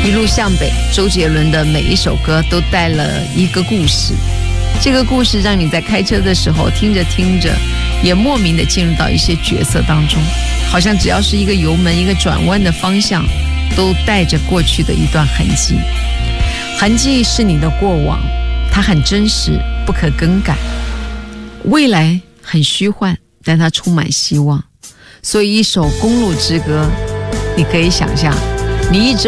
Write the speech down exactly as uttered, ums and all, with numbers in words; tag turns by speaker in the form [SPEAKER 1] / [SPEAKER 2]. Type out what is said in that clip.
[SPEAKER 1] 一路向北，周杰伦的每一首歌都带了一个故事，这个故事让你在开车的时候听着听着，也莫名的进入到一些角色当中，好像只要是一个油门一个转弯的方向，都带着过去的一段痕迹。痕迹是你的过往，它很真实，不可更改。未来很虚幻，但它充满希望。所以一首公路之歌，你可以想象，你一直